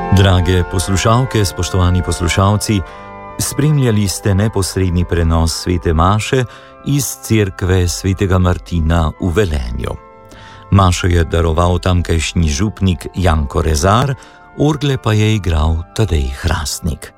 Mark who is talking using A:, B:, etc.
A: Drage poslušalke, spoštovani poslušalci, spremljali ste neposredni prenos svete maše iz cerkve svetega Martina v Velenju. Mašo je daroval tamkajšnji župnik Janko Rezar, orgle pa je igral Tadej Hrastnik.